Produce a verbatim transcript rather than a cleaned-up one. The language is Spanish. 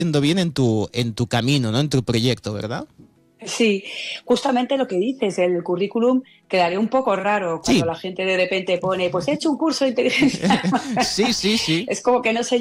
yendo bien en tu, en tu camino, ¿no? En tu proyecto, ¿verdad? Sí, justamente lo que dices, el currículum quedaría un poco raro cuando Sí. la gente de repente pone, pues he hecho un curso de inteligencia. Sí, sí, sí. Es como que no se